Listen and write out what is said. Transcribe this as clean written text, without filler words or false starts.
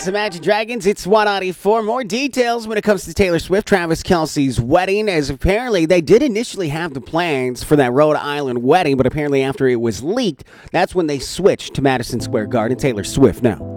It's Imagine Dragons. It's 194. More details when it comes to Taylor Swift, Travis Kelce's wedding, as apparently they did initially have the plans for that Rhode Island wedding, but apparently after it was leaked, that's when they switched to Madison Square Garden. Taylor Swift now.